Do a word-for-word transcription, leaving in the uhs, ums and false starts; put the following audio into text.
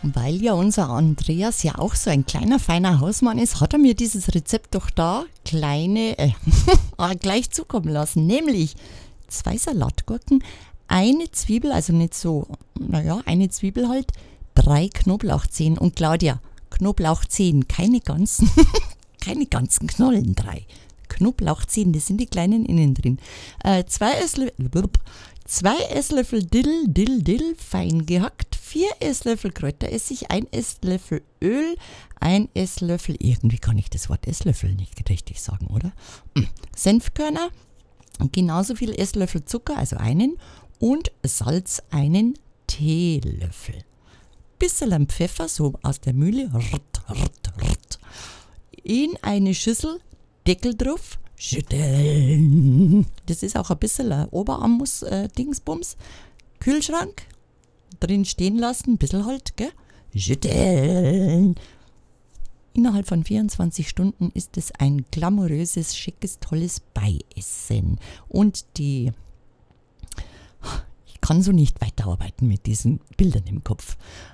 Weil ja unser Andreas ja auch so ein kleiner, feiner Hausmann ist, hat er mir dieses Rezept doch da kleine, äh, gleich zukommen lassen. Nämlich zwei Salatgurken, eine Zwiebel, also nicht so, naja, eine Zwiebel halt, drei Knoblauchzehen. Und Claudia, Knoblauchzehen, keine ganzen, keine ganzen Knollen, drei. Knoblauchzehen, das sind die kleinen innen drin. Äh, zwei Esslöffel, zwei Esslöffel Dill, Dill, Dill, fein gehackt, vier Esslöffel Kräuteressig, ein Esslöffel Öl, ein Esslöffel, irgendwie kann ich das Wort Esslöffel nicht richtig sagen, oder? Senfkörner, genauso viel Esslöffel Zucker, also einen, und Salz, einen Teelöffel. Bisschen Pfeffer, so aus der Mühle, rrt, rrt, rrt. In eine Schüssel, Deckel drauf, schütteln. Das ist auch ein bisschen ein Oberarm-Dingsbums. Kühlschrank, drin stehen lassen, ein bisschen halt, gell? Schütteln. Innerhalb von vierundzwanzig Stunden ist es ein glamouröses, schickes, tolles Beiessen. Und die... Ich kann so nicht weiterarbeiten mit diesen Bildern im Kopf.